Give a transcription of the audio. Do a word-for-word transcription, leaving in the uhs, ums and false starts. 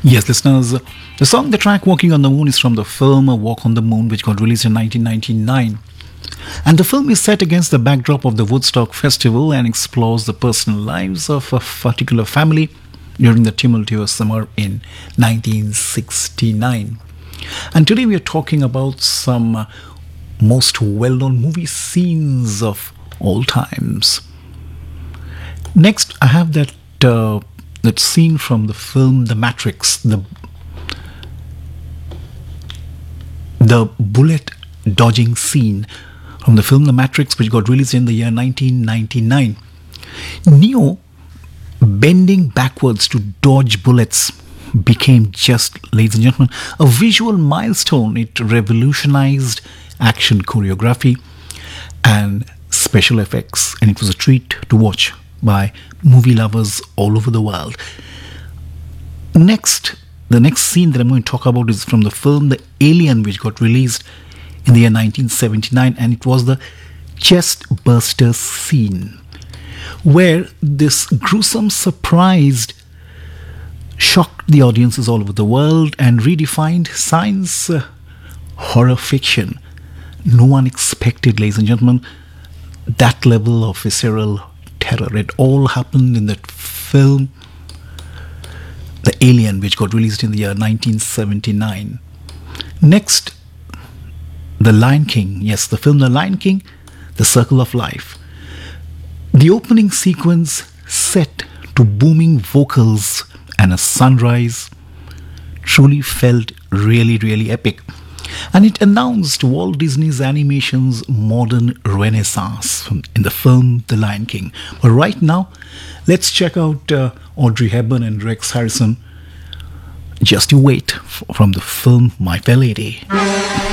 Yes, listeners, the song, the track Walking on the Moon is from the film Walk on the Moon, which got released in nineteen ninety-nine. And the film is set against the backdrop of the Woodstock Festival and explores the personal lives of a particular family during the tumultuous summer in nineteen sixty-nine. And today we are talking about some uh, most well-known movie scenes of all times. Next, I have that uh, that scene from the film The Matrix, the the bullet dodging scene from the film The Matrix, which got released in the year nineteen ninety-nine. Neo bending backwards to dodge bullets became just, ladies and gentlemen, a visual milestone. It revolutionized action choreography and special effects, and it was a treat to watch by movie lovers all over the world. Next, the next scene that I'm going to talk about is from the film The Alien, which got released in the year nineteen seventy-nine, and it was the chest burster scene, where this gruesome surprise shocked the audiences all over the world and redefined science uh, horror fiction. No one expected, ladies and gentlemen, that level of visceral terror. It all happened in that film, The Alien, which got released in the year nineteen seventy-nine. Next, The Lion King. Yes, the film The Lion King, The Circle of Life. The opening sequence set to booming vocals and a sunrise truly felt really, really epic. And it announced Walt Disney's animation's modern renaissance in the film The Lion King. But right now, let's check out uh, Audrey Hepburn and Rex Harrison. Just You Wait, from the film My Fair Lady.